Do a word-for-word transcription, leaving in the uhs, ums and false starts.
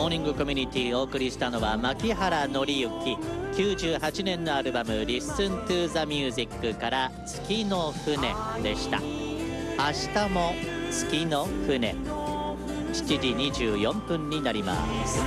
モーニングコミュニティをお送りしたのは牧原紀之。きゅうじゅうはちねんのアルバム Listen to the Music から月の船でした。明日も月の船、しちじにじゅうよんぷんになります。